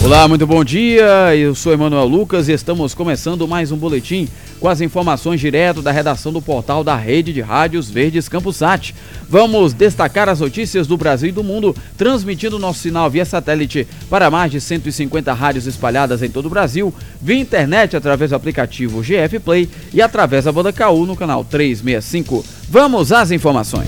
Olá, muito bom dia, eu sou Emanuel Lucas e estamos começando mais um boletim com as informações direto da redação do portal da Rede de Rádios Verdes Campusat. Vamos destacar as notícias do Brasil e do mundo, transmitindo nosso sinal via satélite para mais de 150 rádios espalhadas em todo o Brasil, via internet através do aplicativo GF Play e através da banda KU no canal 365. Vamos às informações.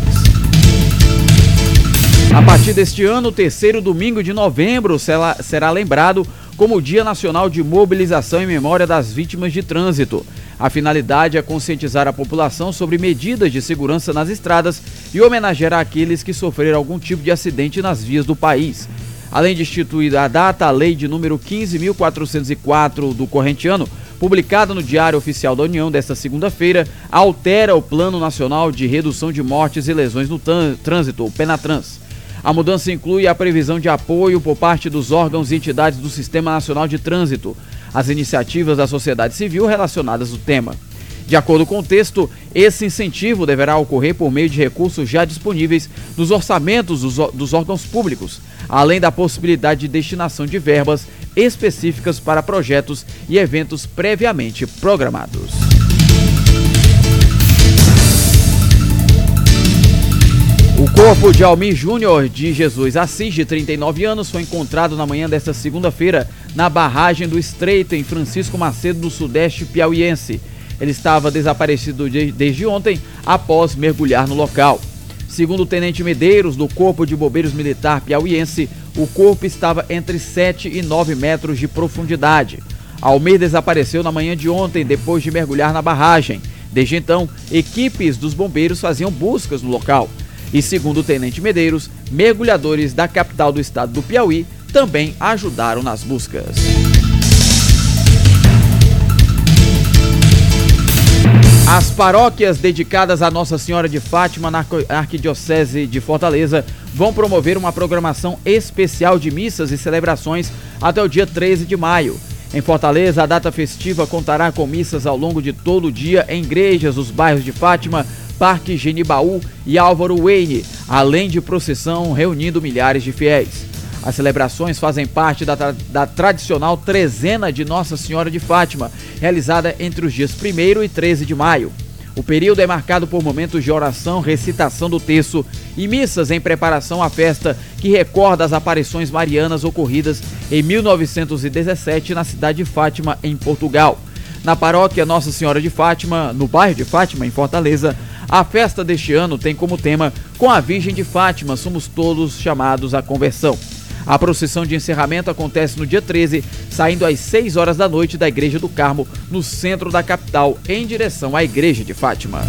A partir deste ano, o terceiro domingo de novembro será lembrado como o Dia Nacional de Mobilização em Memória das Vítimas de Trânsito. A finalidade é conscientizar a população sobre medidas de segurança nas estradas e homenagear aqueles que sofreram algum tipo de acidente nas vias do país. Além de instituir a data, a lei de número 15.404 do corrente ano, publicada no Diário Oficial da União desta segunda-feira, altera o Plano Nacional de Redução de Mortes e Lesões no Trânsito, o PENATRANS. A mudança inclui a previsão de apoio por parte dos órgãos e entidades do Sistema Nacional de Trânsito, as iniciativas da sociedade civil relacionadas ao tema. De acordo com o texto, esse incentivo deverá ocorrer por meio de recursos já disponíveis nos orçamentos dos órgãos públicos, além da possibilidade de destinação de verbas específicas para projetos e eventos previamente programados. O corpo de Almir Júnior de Jesus Assis, de 39 anos, foi encontrado na manhã desta segunda-feira na barragem do Estreito, em Francisco Macedo, no sudeste piauiense. Ele estava desaparecido desde ontem, após mergulhar no local. Segundo o tenente Medeiros, do Corpo de Bombeiros Militar piauiense, o corpo estava entre 7 e 9 metros de profundidade. Almir desapareceu na manhã de ontem, depois de mergulhar na barragem. Desde então, equipes dos bombeiros faziam buscas no local. E segundo o tenente Medeiros, mergulhadores da capital do estado do Piauí também ajudaram nas buscas. As paróquias dedicadas a Nossa Senhora de Fátima na Arquidiocese de Fortaleza vão promover uma programação especial de missas e celebrações até o dia 13 de maio. Em Fortaleza, a data festiva contará com missas ao longo de todo o dia em igrejas dos bairros de Fátima, Parque Genibaú e Álvaro Weine, além de procissão reunindo milhares de fiéis. As celebrações fazem parte da tradicional trezena de Nossa Senhora de Fátima, realizada entre os dias 1º e 13 de maio. O período é marcado por momentos de oração, recitação do terço e missas em preparação à festa que recorda as aparições marianas ocorridas em 1917 na cidade de Fátima, em Portugal. Na paróquia Nossa Senhora de Fátima, no bairro de Fátima, em Fortaleza, a festa deste ano tem como tema "Com a Virgem de Fátima, somos todos chamados à conversão". A procissão de encerramento acontece no dia 13, saindo às 6 horas da noite da Igreja do Carmo, no centro da capital, em direção à Igreja de Fátima.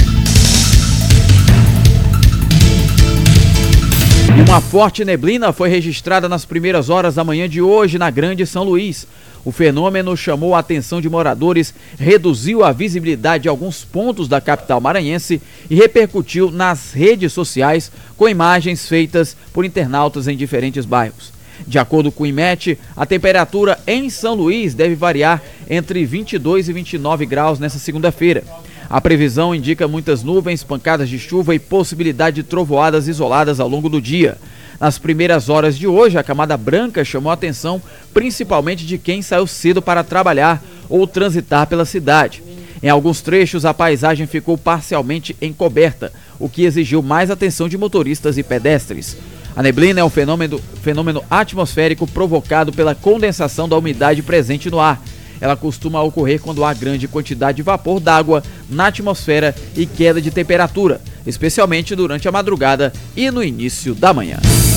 Uma forte neblina foi registrada nas primeiras horas da manhã de hoje na Grande São Luís. O fenômeno chamou a atenção de moradores, reduziu a visibilidade de alguns pontos da capital maranhense e repercutiu nas redes sociais com imagens feitas por internautas em diferentes bairros. De acordo com o IMET, a temperatura em São Luís deve variar entre 22 e 29 graus nesta segunda-feira. A previsão indica muitas nuvens, pancadas de chuva e possibilidade de trovoadas isoladas ao longo do dia. Nas primeiras horas de hoje, a camada branca chamou a atenção principalmente de quem saiu cedo para trabalhar ou transitar pela cidade. Em alguns trechos, a paisagem ficou parcialmente encoberta, o que exigiu mais atenção de motoristas e pedestres. A neblina é um fenômeno atmosférico provocado pela condensação da umidade presente no ar. Ela costuma ocorrer quando há grande quantidade de vapor d'água na atmosfera e queda de temperatura, especialmente durante a madrugada e no início da manhã.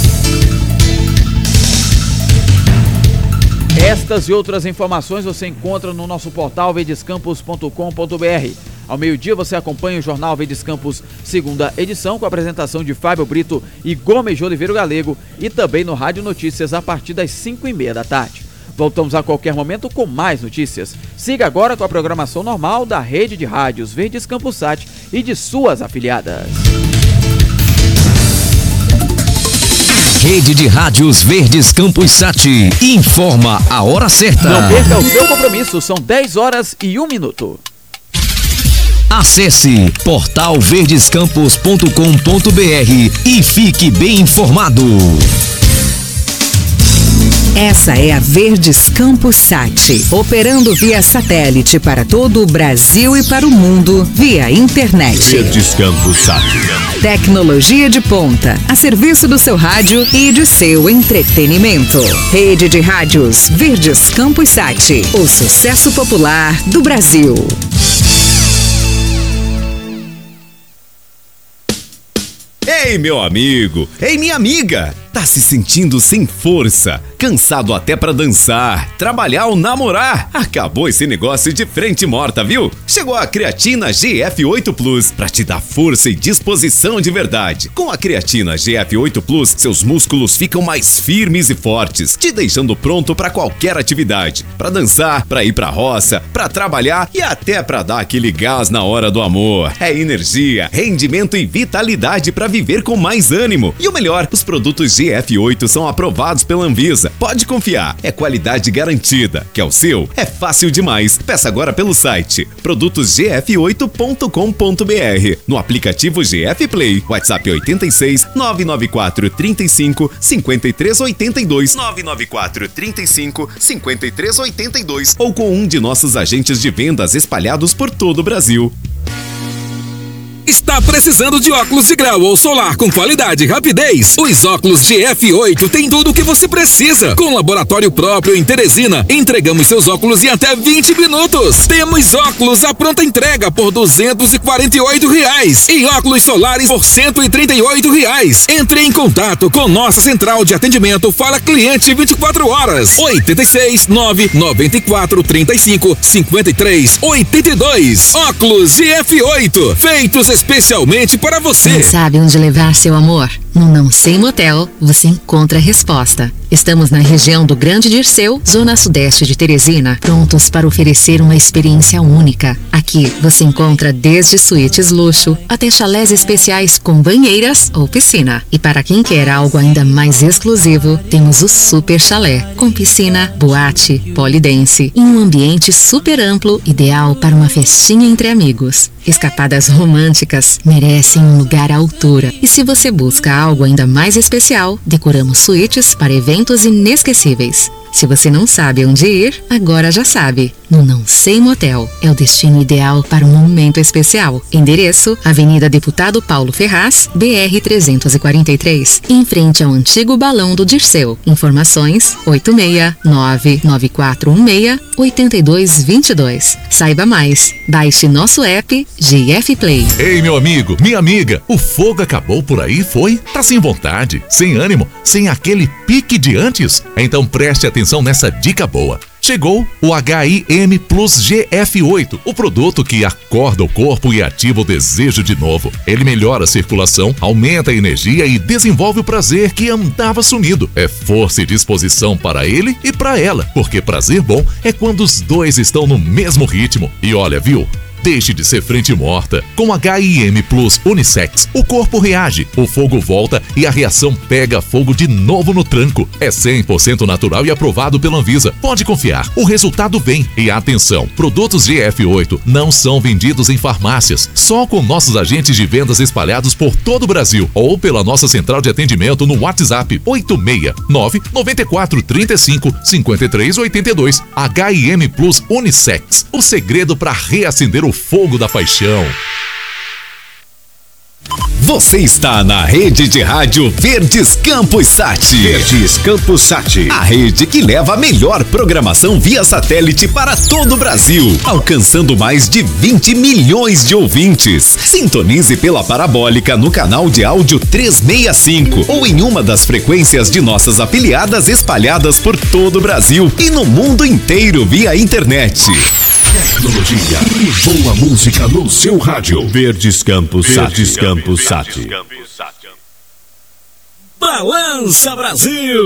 Estas e outras informações você encontra no nosso portal verdescampus.com.br. Ao meio-dia você acompanha o Jornal Verdes Campus, segunda edição, com a apresentação de Fábio Brito e Gomes de Oliveira Galego, e também no Rádio Notícias a partir das 5h30 da tarde. Voltamos a qualquer momento com mais notícias. Siga agora com a programação normal da Rede de Rádios Verdes Campusat e de suas afiliadas. Rede de Rádios Verdes Campusat informa a hora certa. Não perca o seu compromisso, são 10 horas e 1 minuto. Acesse portalverdescampus.com.br e fique bem informado. Essa é a Verdes Campos Sat, operando via satélite para todo o Brasil e para o mundo via internet. Verdes Campos Sat. Tecnologia de ponta, a serviço do seu rádio e de seu entretenimento. Rede de rádios Verdes Campos Sat, o sucesso popular do Brasil. Ei, meu amigo! Ei, minha amiga! Tá se sentindo sem força, cansado até pra dançar, trabalhar ou namorar? Acabou esse negócio de frente morta, viu? Chegou a creatina GF8 Plus pra te dar força e disposição de verdade. Com a creatina GF8 Plus, seus músculos ficam mais firmes e fortes, te deixando pronto pra qualquer atividade. Pra dançar, pra ir pra roça, pra trabalhar e até pra dar aquele gás na hora do amor. É energia, rendimento e vitalidade pra viver com mais ânimo. E o melhor, os produtos GF8 são aprovados pela Anvisa. Pode confiar, é qualidade garantida. Quer o seu? É fácil demais. Peça agora pelo site produtosgf8.com.br, no aplicativo GF Play, WhatsApp 86 994 35 53 82 994 35 53 82 ou com um de nossos agentes de vendas espalhados por todo o Brasil. Está precisando de óculos de grau ou solar com qualidade e rapidez? Os óculos GF8 têm tudo o que você precisa. Com laboratório próprio em Teresina, entregamos seus óculos em até 20 minutos. Temos óculos à pronta entrega por R$248 e óculos solares por R$138. Entre em contato com nossa central de atendimento Fala Cliente 24 horas. 86 994 35 53 82. Óculos GF8, feitos especialmente para você. Não sabe onde levar seu amor? No Não Sei Motel, você encontra a resposta. Estamos na região do Grande Dirceu, zona sudeste de Teresina, prontos para oferecer uma experiência única. Aqui você encontra desde suítes luxo até chalés especiais com banheiras ou piscina. E para quem quer algo ainda mais exclusivo, temos o Super Chalé, com piscina, boate, polidense e um ambiente super amplo, ideal para uma festinha entre amigos. Escapadas românticas merecem um lugar à altura. E se você busca algo ainda mais especial, decoramos suítes para eventos inesquecíveis. Se você não sabe onde ir, agora já sabe. No Não Sei Motel é o destino ideal para um momento especial. Endereço: Avenida Deputado Paulo Ferraz, BR 343, em frente ao antigo Balão do Dirceu. Informações: 869-9416-8222. Saiba mais. Baixe nosso app GF Play. Ei, meu amigo, minha amiga, o fogo acabou por aí, foi? Tá sem vontade, sem ânimo, sem aquele pique de antes? Então preste atenção nessa dica boa. Chegou o HIM Plus GF8, o produto que acorda o corpo e ativa o desejo de novo. Ele melhora a circulação, aumenta a energia e desenvolve o prazer que andava sumido. É força e disposição para ele e para ela, porque prazer bom é quando os dois estão no mesmo ritmo. E olha, viu? Deixe de ser frente morta. Com HIM Plus Unissex, o corpo reage, o fogo volta e a reação pega fogo de novo no tranco. É 100% natural e aprovado pela Anvisa. Pode confiar, o resultado vem. E atenção, produtos GF8 não são vendidos em farmácias, só com nossos agentes de vendas espalhados por todo o Brasil ou pela nossa central de atendimento no WhatsApp 869-9435-5382. HIM Plus Unissex, o segredo para reacender o fogo da paixão. Você está na rede de rádio Verdes Campos Sat. Verdes Campos Sat. A rede que leva a melhor programação via satélite para todo o Brasil, alcançando mais de 20 milhões de ouvintes. Sintonize pela parabólica no canal de áudio 365 ou em uma das frequências de nossas afiliadas espalhadas por todo o Brasil e no mundo inteiro via internet. Tecnologia e boa música no seu rádio. Verdes Campos Sat. Verdes Campos Sat. Balança Brasil!